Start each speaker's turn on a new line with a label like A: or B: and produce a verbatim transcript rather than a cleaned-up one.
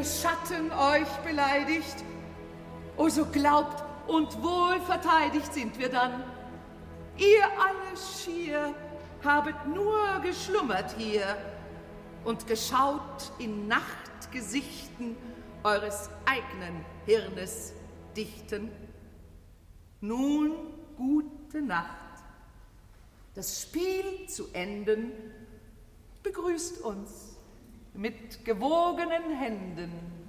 A: ihr Schatten euch beleidigt, o so glaubt und wohl verteidigt sind wir dann. Ihr alle schier habet nur geschlummert hier und geschaut in Nachtgesichten eures eigenen Hirnes dichten. Nun gute Nacht. Das Spiel zu enden, begrüßt uns mit gewogenen Händen.